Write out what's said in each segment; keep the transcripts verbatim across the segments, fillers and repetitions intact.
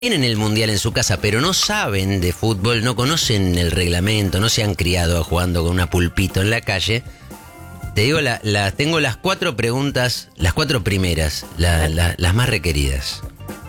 tienen el mundial en su casa, pero no saben de fútbol, no conocen el reglamento, no se han criado jugando con una pulpito en la calle. Te digo, la, la, tengo las cuatro preguntas, las cuatro primeras, la, la, las más requeridas.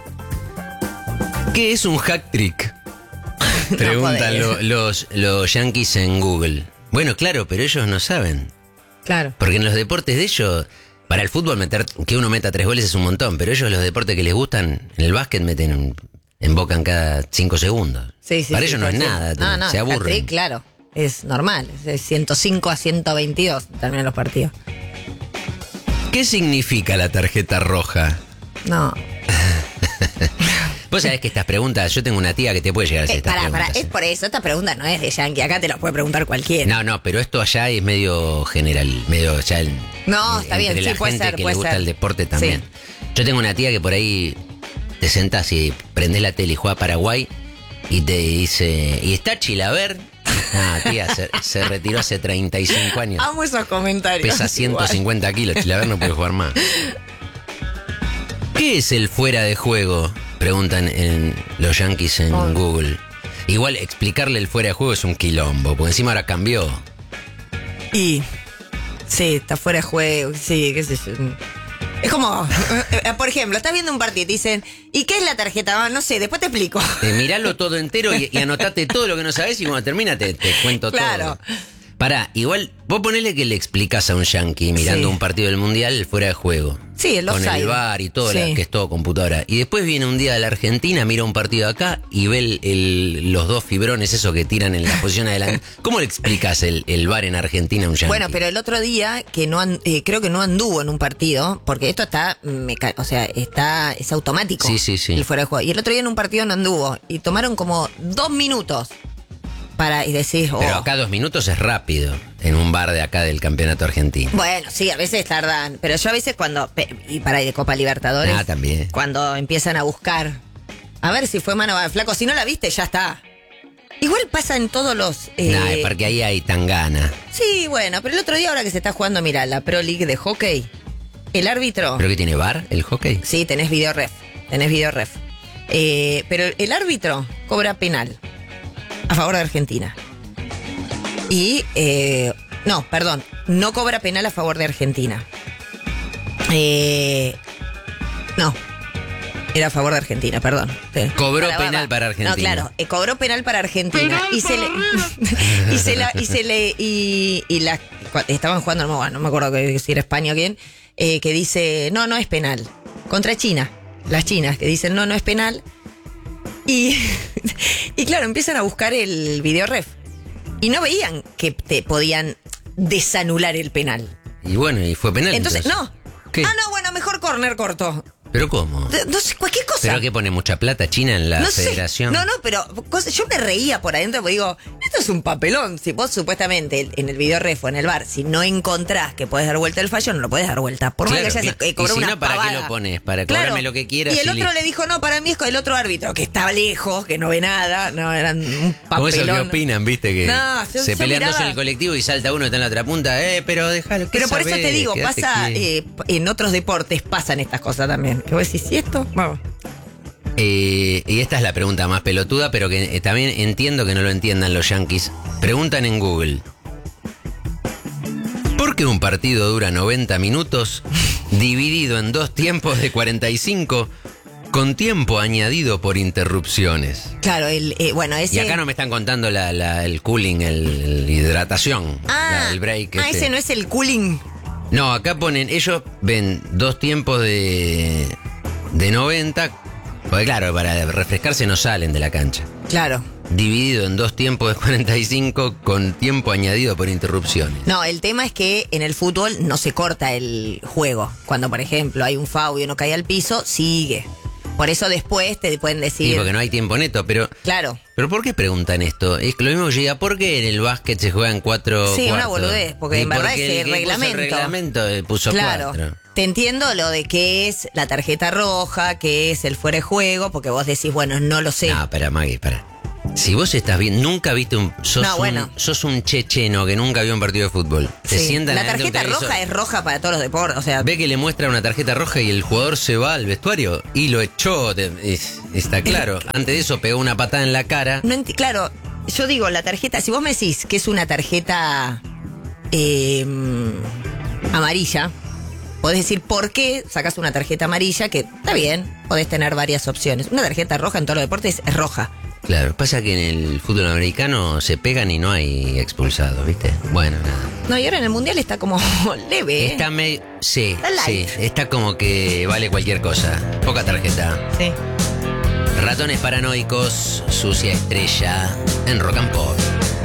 ¿Qué es un hack trick? Preguntan No lo, los, los yankees en Google. Bueno, claro, pero ellos no saben. Claro. Porque en los deportes de ellos, para el fútbol meter que uno meta tres goles es un montón, pero ellos los deportes que les gustan, en el básquet meten un, embocan cada cinco segundos. Sí, sí, para sí, ellos no es sí. nada, No, no, se aburren. Sí, claro, es normal, es de ciento cinco a ciento veintidós terminan los partidos. ¿Qué significa la tarjeta roja? No. Vos sabés que estas preguntas, yo tengo una tía que te puede llegar a hacer Eh, estas pará, preguntas. pará, es por eso, esta pregunta no es de Yankee, acá te la puede preguntar cualquiera. No, no, pero esto allá es medio general, medio ya el, No, el- está bien, entre sí, la puede gente ser, que puede le gusta ser. el deporte también. Sí. Yo tengo una tía que por ahí te sentás y prendés la tele y juega Paraguay y te dice, ¿y está Chilaver? Ah, tía, se, se retiró hace treinta y cinco años. Amo esos comentarios. Pesa ciento cincuenta kilos, Chilaver no puede jugar más. ¿Qué es el fuera de juego? Preguntan en los yankees en Oh. Google. Igual explicarle el fuera de juego es un quilombo, porque encima ahora cambió. Y sí, está fuera de juego, sí, qué sé yo. Es como, eh, por ejemplo, estás viendo un partido y te dicen, ¿y qué es la tarjeta? Ah, no sé, después te explico. Eh, miralo todo entero y, y anotate todo lo que no sabés y cuando termina te, te cuento Claro. todo. Pará, igual, vos ponele que le explicás a un yankee mirando Sí. un partido del mundial el fuera de juego. Sí, el Con offside. el V A R y todo, Sí. la- que es todo computadora. Y después viene un día de la Argentina, mira un partido acá y ve el, el- los dos fibrones esos que tiran en la posición adelante. ¿Cómo le explicás el, el V A R en Argentina a un yankee? Bueno, pero el otro día, que no an- eh, creo que no anduvo en un partido, porque esto está, meca- o sea, está es automático. Sí, sí, sí. El fuera de juego. Y el otro día en un partido no anduvo. Y tomaron como dos minutos para, y decís, oh. Pero acá dos minutos es rápido en un bar de acá del campeonato argentino. Bueno, sí, a veces tardan. Pero yo a veces cuando, pe- y para ir de Copa Libertadores, Ah, también. cuando empiezan a buscar, a ver si fue mano a flaco, si no la viste, ya está. Igual pasa en todos los... eh, Nah, porque ahí hay tangana. Sí, bueno, pero el otro día ahora que se está jugando, mira, la Pro League de hockey, el árbitro... ¿Pero que tiene V A R el hockey? Sí, tenés video ref, tenés video ref. Eh, pero el árbitro cobra penal a favor de Argentina. Y, eh, no, perdón, no cobra penal a favor de Argentina. Eh, no, era a favor de Argentina, perdón. Sí. Cobró Para, va, penal va. para Argentina. No, claro, eh, cobró penal para Argentina. Y se le. y se la. Y se le. Y, y la. cua- Estaban jugando, no, no me acuerdo que- si era España o quién, eh, que dice, no, no es penal. Contra China. Las chinas, que dicen, no, no es penal. Y, y claro, empiezan a buscar el video ref. Y no veían que te podían desanular el penal. Y bueno, y fue penal. Entonces, no. ¿Qué? Ah, no, bueno, mejor corner corto. ¿Pero cómo? De- No sé, cualquier cosa. ¿Pero que pone mucha plata China en la no sé. federación? No, no, pero cosa- yo me reía por adentro porque digo, esto es un papelón. Si vos supuestamente en el video ref o en el bar, si no encontrás que podés dar vuelta el fallo, no lo podés dar vuelta. Por más Claro, que hayas claro. eh, cobrado Y si una no, ¿para qué pavada. lo pones? Para Claro. cobrarme lo que quieras Y el y otro listo. le dijo, no, para mí es con el otro árbitro, que está lejos, que no ve nada. No, eran un Como esos que papelón. opinan, viste, que No, yo- se yo pelean dos miraba- en el colectivo y salta uno y está en la otra punta. Eh, pero déjalo. ¿qué Pero por eso sabés? te digo, Quédate pasa, quieto. eh, en otros deportes pasan estas cosas también. Que vos decís, ¿y esto? Vamos. Eh, y esta es la pregunta más pelotuda, pero que eh, también entiendo que no lo entiendan los yankees. Preguntan en Google: ¿por qué un partido dura noventa minutos dividido en dos tiempos de cuarenta y cinco con tiempo añadido por interrupciones? Claro, el, eh, bueno, ese... Y acá no me están contando la, la- el cooling, el, el hidratación, Ah, la- el break. ah, este. ese no es el cooling. No, acá ponen, ellos ven dos tiempos de, de noventa, porque claro, para refrescarse no salen de la cancha. Claro. Dividido en dos tiempos de cuarenta y cinco con tiempo añadido por interrupciones. No, el tema es que en el fútbol no se corta el juego. Cuando, por ejemplo, hay un foul y uno cae al piso, sigue. Por eso después te pueden decir... Sí, porque no hay tiempo neto, pero... Claro. ¿Pero por qué preguntan esto? Es que lo mismo que llega, ¿por qué en el básquet se juegan cuatro Sí, una cuartos? boludez, porque Y en verdad porque es el el que puso reglamento. el reglamento eh, puso Claro. cuatro. Te entiendo lo de qué es la tarjeta roja, qué es el fuera de juego, porque vos decís, bueno, no lo sé. No, espera, Maggie, espera. Si vos estás bien, nunca viste un... Sos, No, bueno. un, sos un checheno que nunca vio un partido de fútbol. Te Sí. sientan La adelante de un tarjeta televisor, roja es roja para todos los deportes. O sea, ve que le muestra una tarjeta roja y el jugador se va al vestuario y lo echó. te- es- está claro. Antes de eso pegó una patada en la cara. no enti- claro, yo digo, la tarjeta, si vos me decís que es una tarjeta eh, amarilla, podés decir por qué sacás una tarjeta amarilla, que está bien, podés tener varias opciones. Una tarjeta roja en todos los deportes es roja. Claro, pasa que en el fútbol americano se pegan y no hay expulsados, ¿viste? Bueno, nada. No, y ahora en el mundial está como leve. ¿eh? Está medio... Sí, Está light. sí, está como que vale cualquier cosa. Poca tarjeta. Sí. Ratones paranoicos, sucia estrella, en Rock and Pop.